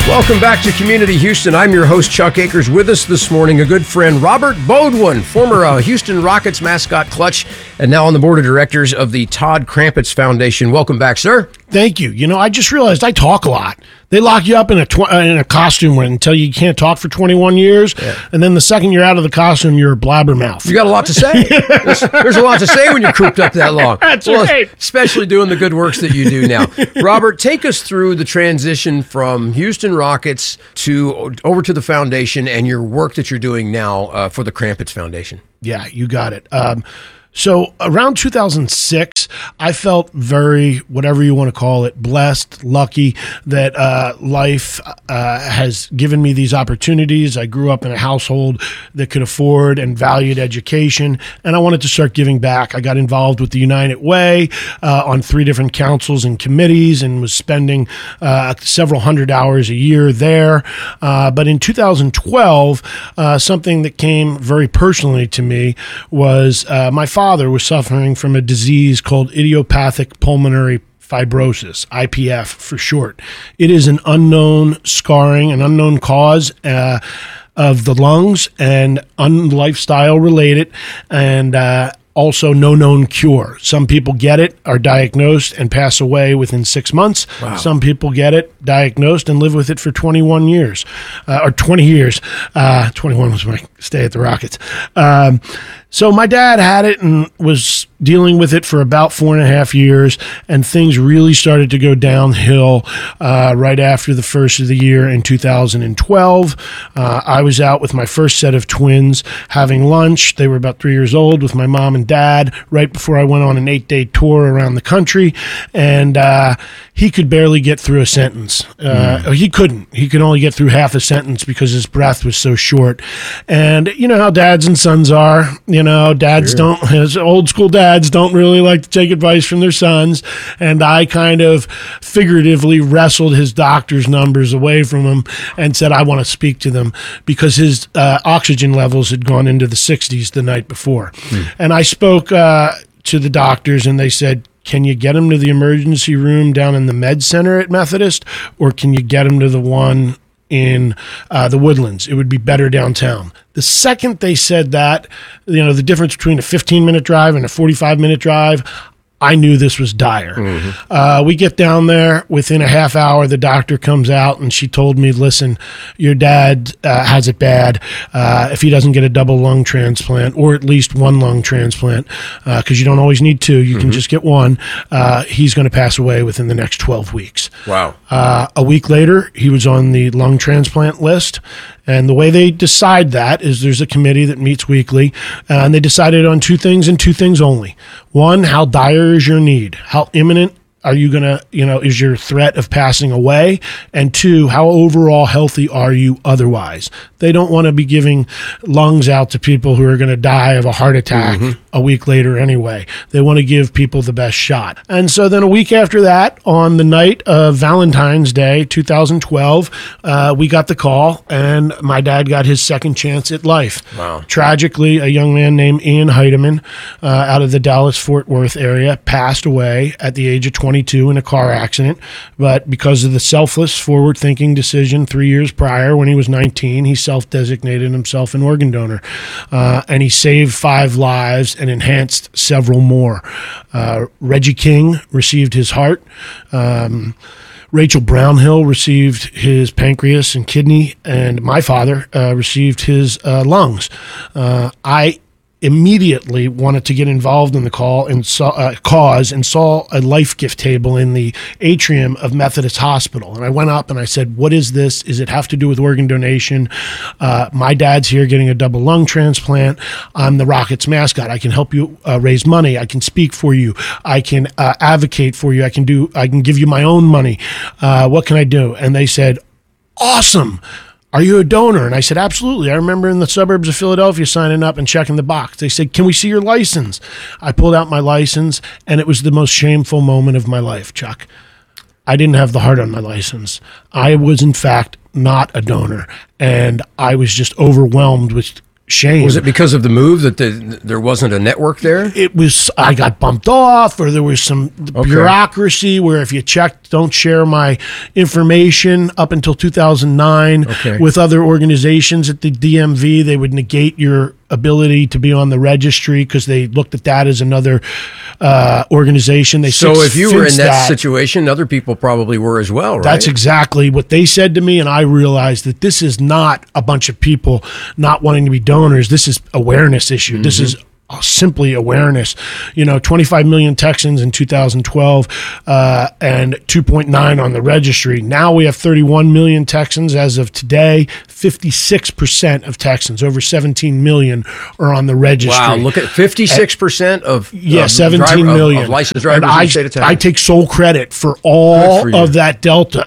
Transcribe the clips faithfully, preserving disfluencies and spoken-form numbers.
Welcome back to Community Houston. I'm your host, Chuck Akers. With us this morning, a good friend, Robert Beaudoin, former uh, Houston Rockets mascot clutch, and now on the board of directors of the Todd Krampitz Foundation. Welcome back, sir. Thank you. You know, I just realized I talk a lot. They lock you up in a tw- in a costume until you can't talk for twenty-one years, yeah. And then the second you're out of the costume, you're a blabbermouth. You got a lot to say. there's, there's a lot to say when you're cooped up that long. That's well, right. Especially doing the good works that you do now. Robert, take us through the transition from Houston Rockets to over to the foundation and your work that you're doing now uh, for the Krampitz Foundation. Yeah, you got it. Um, So around two thousand six, I felt very, whatever you want to call it, blessed, lucky that uh, life uh, has given me these opportunities. I grew up in a household that could afford and valued education, and I wanted to start giving back. I got involved with the United Way uh, on three different councils and committees and was spending uh, several hundred hours a year there. Uh, but in two thousand twelve, uh, something that came very personally to me was uh, my father father was suffering from a disease called idiopathic pulmonary fibrosis, I P F for short. It is an unknown scarring, an unknown cause uh, of the lungs and un-lifestyle related, and uh, also no known cure. Some people get it, are diagnosed, and pass away within six months. Wow. Some people get it, diagnosed, and live with it for twenty-one years, uh, or twenty years. Uh, twenty-one was my stay at the Rockets. Um, so my dad had it and was dealing with it for about four and a half years, and things really started to go downhill uh, right after the first of the year in two thousand twelve. Uh, I was out with my first set of twins having lunch. They were about three years old with my mom and dad right before I went on an eight-day tour around the country, and uh, he could barely get through a sentence. Uh, mm. He couldn't. He could only get through half a sentence because his breath was so short. And you know how dads and sons are. You know, dads sure. don't, his old school dads don't really like to take advice from their sons. And I kind of figuratively wrestled his doctor's numbers away from him and said, I want to speak to them because his uh, oxygen levels had gone into the sixties the night before. Mm. And I spoke uh, to the doctors and they said, can you get him to the emergency room down in the med center at Methodist, or can you get him to the one in uh, the Woodlands? It would be better downtown. The second they said that, you know, the difference between a fifteen minute drive and a forty-five minute drive, I knew this was dire. Mm-hmm. Uh, we get down there. Within a half hour, the doctor comes out, and she told me, listen, your dad uh, has it bad. Uh, if he doesn't get a double lung transplant, or at least one lung transplant, because uh, you don't always need two, you mm-hmm. can just get one, uh, he's going to pass away within the next twelve weeks. Wow. Uh, a week later, he was on the lung transplant list. And the way they decide that is there's a committee that meets weekly, uh, and they decided on two things and two things only. One, how dire is your need? How imminent are you going to, you know, is your threat of passing away? And two, how overall healthy are you otherwise? They don't want to be giving lungs out to people who are going to die of a heart attack mm-hmm. a week later anyway. They want to give people the best shot. And so then a week after that, on the night of Valentine's Day, two thousand twelve, uh, we got the call, and my dad got his second chance at life. Wow. Tragically, a young man named Ian Heidemann uh, out of the Dallas-Fort Worth area passed away at the age of twenty-two in a car accident. But because of the selfless, forward-thinking decision three years prior when he was nineteen, he self-designated himself an organ donor. Uh, and he saved five lives and enhanced several more. Uh, Reggie King received his heart. Um, Rachel Brownhill received his pancreas and kidney, and my father uh, received his uh, lungs. Uh, I immediately wanted to get involved in the call and saw, uh, cause and saw a life gift table in the atrium of Methodist Hospital. And I went up and I said, what is this? Does it have to do with organ donation? Uh, my dad's here getting a double lung transplant. I'm the Rockets mascot. I can help you uh, raise money. I can speak for you. I can uh, advocate for you. I can do, I can give you my own money. Uh, what can I do? And they said, awesome. Are you a donor? And I said, absolutely. I remember in the suburbs of Philadelphia signing up and checking the box. They said, can we see your license? I pulled out my license, and it was the most shameful moment of my life, Chuck. I didn't have the heart on my license. I was, in fact, not a donor, and I was just overwhelmed with shame. Was it because of the move that the, there wasn't a network there? It was, I got bumped off, or there was some Okay. bureaucracy where if you checked, don't share my information up until two thousand nine Okay. with other organizations at the D M V, they would negate your ability to be on the registry because they looked at that as another uh, organization. They So if you were in fixed that, situation, other people probably were as well, right? That's exactly what they said to me, and I realized that this is not a bunch of people not wanting to be donors. This is awareness issue. Mm-hmm. This is simply awareness. You know, twenty-five million Texans in two thousand twelve uh, and two point nine on the registry. Now we have thirty-one million Texans as of today. fifty-six percent of Texans, over seventeen million, are on the registry. Wow, look at fifty-six percent of Yeah, of seventeen driver- million of, of licensed drivers And in I, the state of I Texas. take sole credit for Good all for you. of that delta.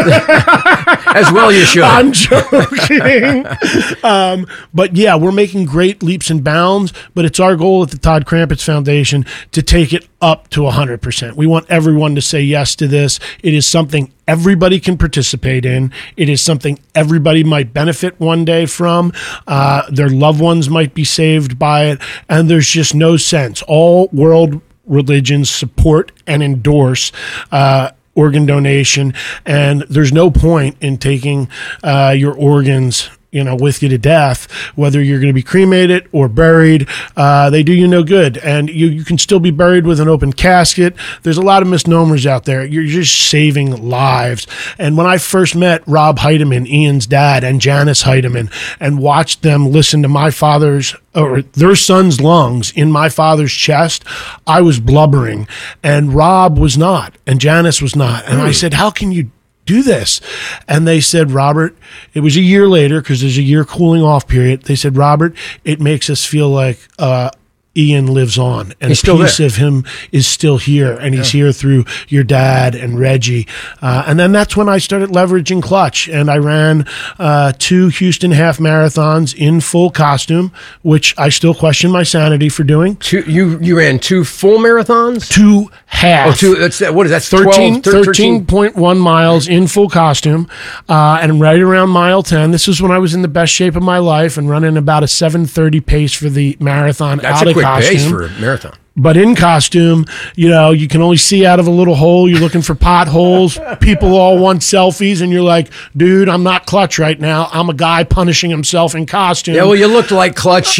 As well you should. I'm joking. um, but yeah, we're making great leaps and bounds, but it's our goal at the Todd Krampitz Foundation to take it up to one hundred percent. We want everyone to say yes to this. It is something everybody can participate in. It is something everybody might benefit one day from. Uh, their loved ones might be saved by it. And there's just no sense. All world religions support and endorse uh, organ donation, and there's no point in taking uh, your organs, you know, with you to death, whether you're going to be cremated or buried. Uh, they do you no good, and you, you can still be buried with an open casket. There's a lot of misnomers out there. You're just saving lives. And when I first met Rob Heidemann, Ian's dad, and Janice Heidemann, and watched them listen to my father's or their son's lungs in my father's chest, I was blubbering, and Rob was not, and Janice was not. And I said, how can you do this? And they said, Robert, it was a year later because there's a year cooling off period. They said, Robert, it makes us feel like uh, Ian lives on, and He's a still piece there. of him is still here, and he's here through your dad and Reggie. Uh, and then that's when I started leveraging Clutch, and I ran uh, two Houston half marathons in full costume, which I still question my sanity for doing. Two, you you ran two full marathons? Two half. Oh, two. That's what is that? thirteen, twelve, thirteen point one miles in full costume, uh, and right around mile ten. This was when I was in the best shape of my life and running about a seven thirty pace for the marathon. That's out a of quick costume. pace for a marathon. But in costume, you know, you can only see out of a little hole. You're looking for potholes. People all want selfies, and you're like, dude, I'm not Clutch right now. I'm a guy punishing himself in costume. Yeah, well, you looked like Clutch.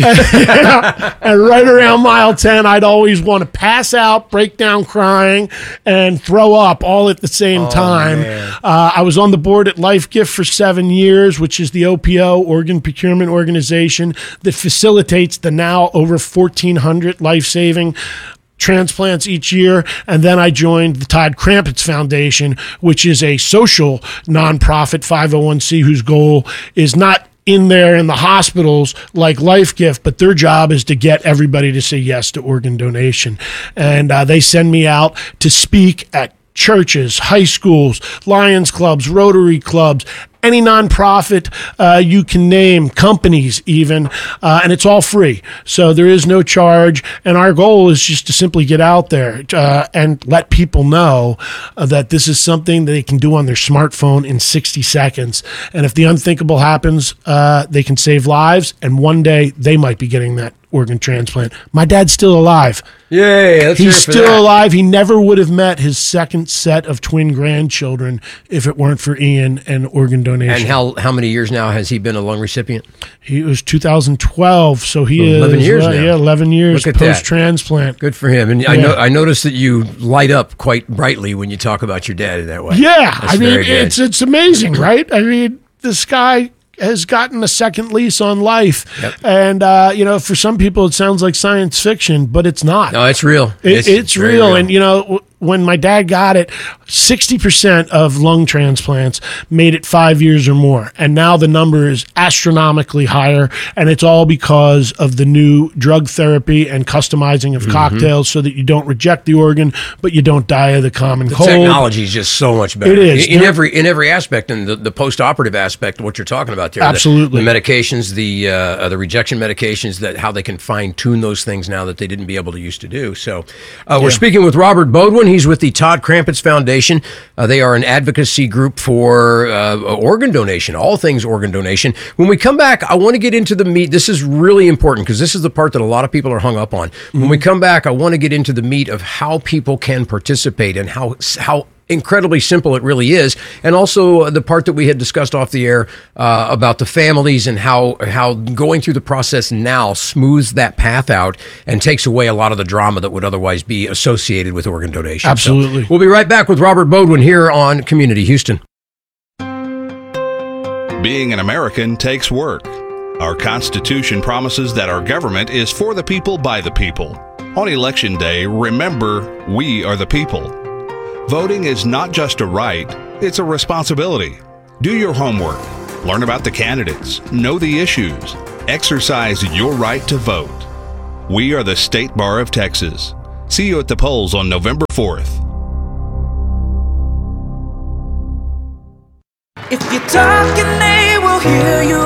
And right around mile ten, I'd always want to pass out, break down crying, and throw up all at the same time. Uh, I was on the board at Life Gift for seven years, which is the O P O, Organ Procurement Organization, that facilitates the now over fourteen hundred life-saving transplants each year. And then I joined the Todd Krampitz Foundation, which is a social nonprofit five oh one c whose goal is not in there in the hospitals like Life Gift, but their job is to get everybody to say yes to organ donation. And uh, they send me out to speak at churches, high schools, Lions clubs, Rotary clubs, any nonprofit uh, you can name, companies even, uh, and it's all free. So there is no charge. And our goal is just to simply get out there uh, and let people know uh, that this is something that they can do on their smartphone in sixty seconds. And if the unthinkable happens, uh, they can save lives. And one day they might be getting that organ transplant. My dad's still alive. Yay, let's hear He's it for still that. alive. He never would have met his second set of twin grandchildren if it weren't for Ian and organ donation. And how how many years now has he been a lung recipient? He was two thousand twelve, so he So is eleven years uh, now. yeah, eleven years Look at that. post transplant. Good for him. And I Yeah. know I noticed that you light up quite brightly when you talk about your dad in that way. Yeah, That's I mean very good. it's it's amazing, right? I mean, this guy has gotten a second lease on life, Yep. and uh, you know, for some people it sounds like science fiction, but it's not. No, it's real. It, it's very real. And, you know, w- when my dad got it, sixty percent of lung transplants made it five years or more. And now the number is astronomically higher. And it's all because of the new drug therapy and customizing of Mm-hmm. cocktails so that you don't reject the organ, but you don't die of the common the cold. technology is just so much better. It is. in, in There- every in every aspect, and the, the post-operative aspect, what you're talking about there. The- Absolutely. the, medications, the uh, uh, the rejection medications, that how they can fine tune those things now that they didn't be able to used to do. So, uh, we're Yeah. speaking with Robert Beaudoin. Baldwin. He's with the Todd Krampitz Foundation. Uh, they are an advocacy group for uh, organ donation, all things organ donation. When we come back, I want to get into the meat. This is really important because this is the part that a lot of people are hung up on. Mm-hmm. When we come back, I want to get into the meat of how people can participate and how how incredibly simple it really is, and also the part that we had discussed off the air uh, about the families and how how going through the process now smooths that path out and takes away a lot of the drama that would otherwise be associated with organ donation. Absolutely. So we'll be right back with Robert Beaudoin here on Community Houston. Being an American takes work. Our Constitution promises that our government is for the people, by the people. On Election Day, remember, we are the people. Voting is not just a right, it's a responsibility. Do your homework. Learn about the candidates. Know the issues. Exercise your right to vote. We are the State Bar of Texas. See you at the polls on November fourth. If you're talking, they will hear you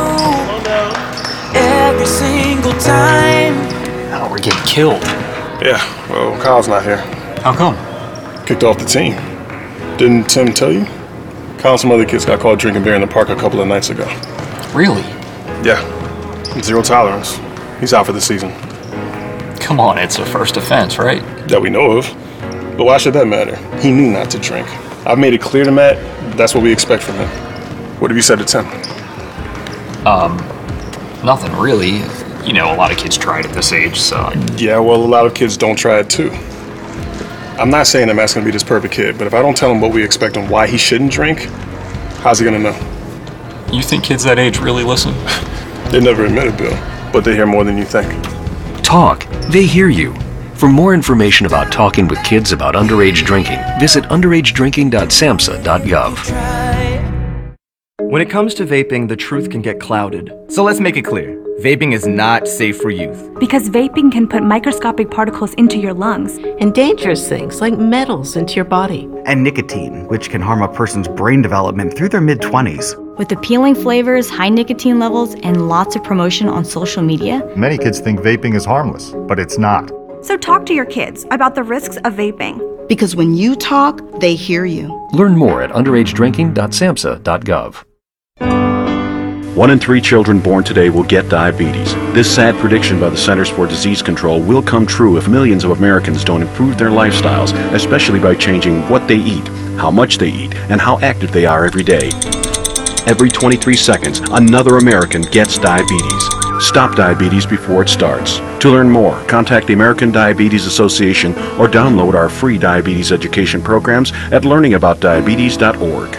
every single time. Oh, we're getting killed. Yeah, well, Kyle's not here. How come? Kicked off the team. Didn't Tim tell you? Kyle and some other kids got caught drinking beer in the park a couple of nights ago. Really? Yeah. Zero tolerance. He's out for the season. Come on, it's a first offense, right? That we know of. But why should that matter? He knew not to drink. I've made it clear to Matt, that's what we expect from him. What have you said to Tim? Um, nothing really. You know, a lot of kids try it at this age, so... I... Yeah, well, a lot of kids don't try it too. I'm not saying that Matt's gonna be this perfect kid, but if I don't tell him what we expect and why he shouldn't drink, how's he gonna know? You think kids that age really listen? They never admit it, Bill, but they hear more than you think. Talk. They hear you. For more information about talking with kids about underage drinking, visit underage drinking dot samhsa dot gov. When it comes to vaping, the truth can get clouded. So let's make it clear. Vaping is not safe for youth. Because vaping can put microscopic particles into your lungs. And dangerous things like metals into your body. And nicotine, which can harm a person's brain development through their mid-twenties. With appealing flavors, high nicotine levels, and lots of promotion on social media. Many kids think vaping is harmless, but it's not. So talk to your kids about the risks of vaping. Because when you talk, they hear you. Learn more at underage drinking dot samhsa dot gov. One in three children born today will get diabetes. This sad prediction by the Centers for Disease Control will come true if millions of Americans don't improve their lifestyles, especially by changing what they eat, how much they eat, and how active they are every day. Every twenty-three seconds, another American gets diabetes. Stop diabetes before it starts. To learn more, contact the American Diabetes Association or download our free diabetes education programs at learning about diabetes dot org.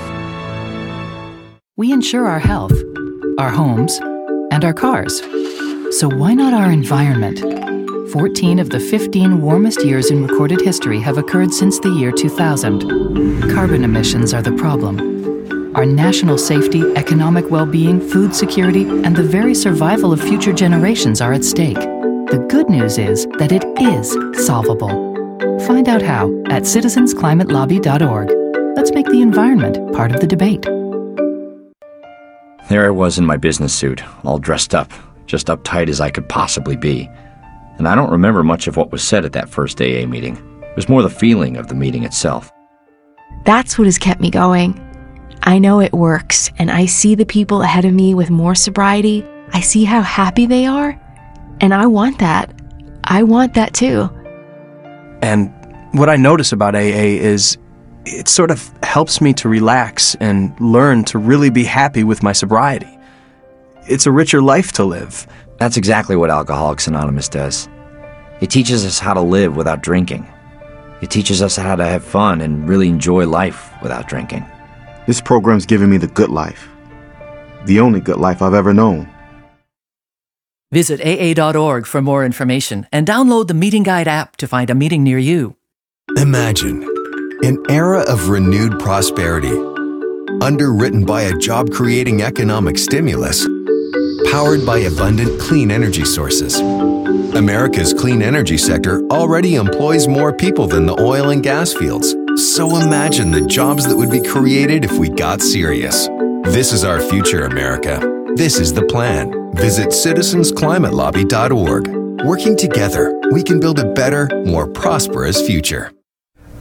We insure our health, our homes, and our cars. So why not our environment? fourteen of the fifteen warmest years in recorded history have occurred since the year two thousand. Carbon emissions are the problem. Our national safety, economic well-being, food security, and the very survival of future generations are at stake. The good news is that it is solvable. Find out how at citizens climate lobby dot org. Let's make the environment part of the debate. There I was in my business suit, all dressed up, just uptight as I could possibly be. And I don't remember much of what was said at that first A A meeting. It was more the feeling of the meeting itself. That's what has kept me going. I know it works, and I see the people ahead of me with more sobriety. I see how happy they are, and I want that. I want that too. And what I notice about A A is it sort of helps me to relax and learn to really be happy with my sobriety. It's a richer life to live. That's exactly what Alcoholics Anonymous does. It teaches us how to live without drinking. It teaches us how to have fun and really enjoy life without drinking. This program's given me the good life. The only good life I've ever known. Visit A A dot org for more information and download the Meeting Guide app to find a meeting near you. Imagine an era of renewed prosperity, underwritten by a job-creating economic stimulus, powered by abundant clean energy sources. America's clean energy sector already employs more people than the oil and gas fields. So imagine the jobs that would be created if we got serious. This is our future, America. This is the plan. Visit citizens climate lobby dot org. Working together, we can build a better, more prosperous future.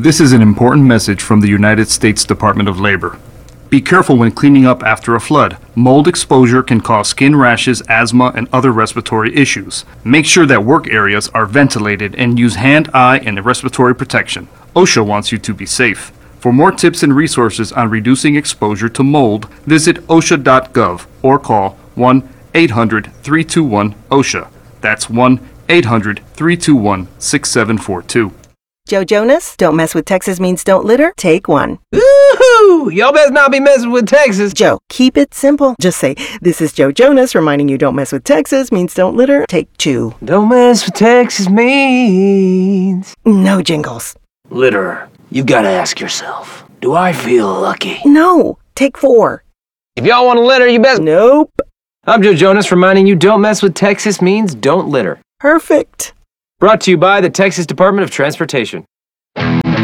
This is an important message from the United States Department of Labor. Be careful when cleaning up after a flood. Mold exposure can cause skin rashes, asthma, and other respiratory issues. Make sure that work areas are ventilated and use hand, eye, and respiratory protection. OSHA wants you to be safe. For more tips and resources on reducing exposure to mold, visit OSHA dot gov or call one eight hundred, three two one, OSHA. That's one eight hundred, three two one, six seven four two. Joe Jonas, don't mess with Texas means don't litter. Take one. Woohoo! Y'all best not be messing with Texas. Joe, keep it simple. Just say, this is Joe Jonas reminding you don't mess with Texas means don't litter. Take two. Don't mess with Texas means... No jingles. Litterer, you gotta ask yourself, do I feel lucky? No. Take four. If y'all want to litter, you best... Nope. I'm Joe Jonas reminding you don't mess with Texas means don't litter. Perfect. Brought to you by the Texas Department of Transportation.